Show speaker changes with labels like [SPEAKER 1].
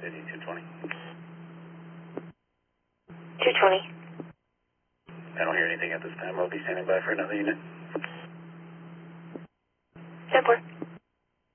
[SPEAKER 1] City 220.
[SPEAKER 2] 220.
[SPEAKER 1] I don't hear anything at this time. I'll be standing by for another unit.
[SPEAKER 2] 10-4.